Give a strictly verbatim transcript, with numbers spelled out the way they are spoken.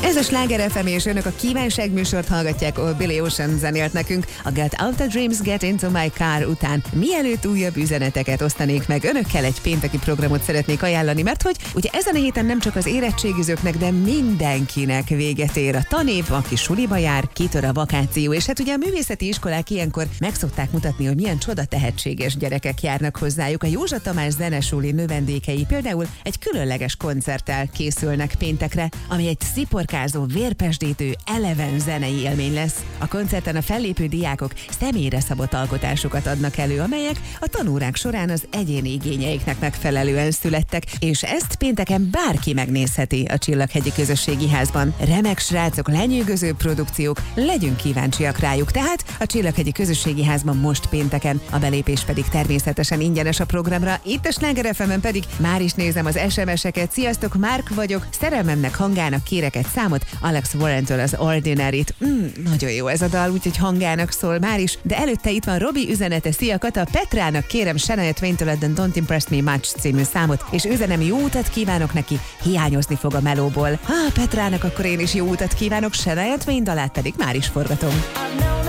Ez a Sláger ef em, és önök a kívánság műsort hallgatják, ahol Billy Ocean zenélt nekünk a Get Out the Dreams, Get Into My Car után. Mielőtt újabb üzeneteket osztanék meg önökkel, egy pénteki programot szeretnék ajánlani, mert hogy ugye ezen a héten nem csak az érettségizőknek, de mindenkinek véget ér a tanév, aki suliba jár, kitör a vakáció, és hát ugye a művészeti iskolák ilyenkor meg szokták mutatni, hogy milyen csoda tehetséges gyerekek járnak hozzájuk. A Józsa Tamás zenesuli növendékei például egy különleges koncerttel készülnek péntekre, ami egy sziporkázó, vérpesdítő, eleven zenei élmény lesz. A koncerten a fellépő diákok személyre szabott alkotásokat adnak elő, amelyek a tanórák során az egyéni igényeiknek megfelelően születtek, és ezt pénteken bárki megnézheti a Csillaghegyi Közösségi Házban. Remek srácok, lenyűgöző produkciók, legyünk kíváncsiak rájuk. Tehát a Csillaghegyi Közösségi Házban most pénteken, a belépés pedig természetesen ingyenes a programra. Itt a Sláger ef em-en pedig már is nézem az es em es-eket. Sziasztok, Márk vagyok, szerelmemnek hangának kérek egy számot, Alex Warrentől az Ordinary-t. Mm, nagyon jó ez a dal, úgyhogy hangának szól már is, de előtte itt van Robi üzenete. Szia Kata, Petrának kérem Shania Twain-től a Don't Impress Me Much című számot, és üzenem, jó utat kívánok neki, hiányozni fog a melóból. Ha Petrának, akkor én is jó utat kívánok, Shania Twain dalát pedig már is forgatom.